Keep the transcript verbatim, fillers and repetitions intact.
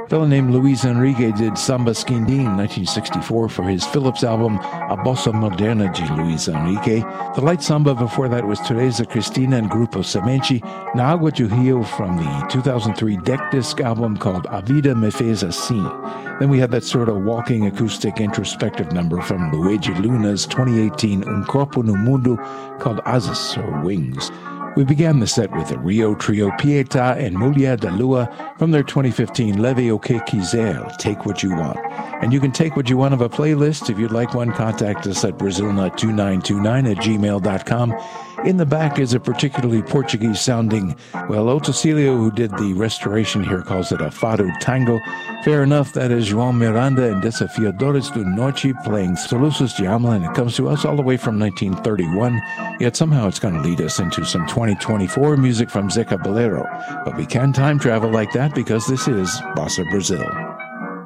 A fellow named Luis Enrique did Samba Skindy in nineteen sixty-four for his Phillips album A Bossa Moderna de Luis Enrique. The light samba before that was Teresa Cristina and Grupo Semente. Na Agua de Rio from the two thousand three deck disc album called A Vida Me Fez Assim. Then we had that sort of walking acoustic introspective number from Luigi Luna's twenty eighteen Un Corpo no Mundo called Asas or Wings. We began the set with the Rio trio Pietà and Mulher da Lua from their twenty fifteen Leve o que quiser, Take What You Want. And you can take what you want of a playlist. If you'd like one, contact us at Brazilnut two nine two nine at gmail dot com. In the back is a particularly Portuguese-sounding, well, Otacílio, who did the restoration here, calls it a Fado Tango. Fair enough, that is João Miranda and Desafiadores do Norte playing Soluços de Alma, and it comes to us all the way from nineteen thirty-one, yet somehow it's going to lead us into some twenty twenty-four music from Zé Cabaleiro. But we can time travel like that because this is Bossa Brazil.